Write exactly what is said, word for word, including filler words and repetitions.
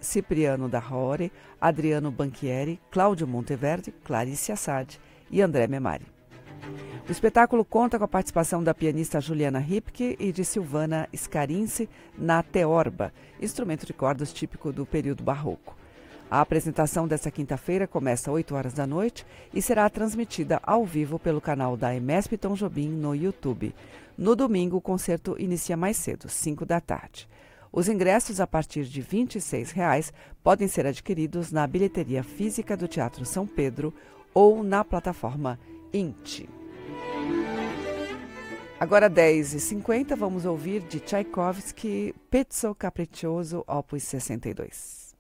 Cipriano da Rore, Adriano Banchieri, Cláudio Monteverde, Clarice Assad e André Memari. O espetáculo conta com a participação da pianista Juliana Ripke e de Silvana Scarinci na teorba, instrumento de cordas típico do período barroco. A apresentação desta quinta-feira começa às oito horas da noite e será transmitida ao vivo pelo canal da EMESP Tom Jobim no YouTube. No domingo, o concerto inicia mais cedo, cinco da tarde. Os ingressos, a partir de vinte e seis reais, podem ser adquiridos na bilheteria física do Teatro São Pedro ou na plataforma Int. Agora, dez e cinquenta, vamos ouvir de Tchaikovsky, Pezzo Capriccioso, opus sessenta e dois.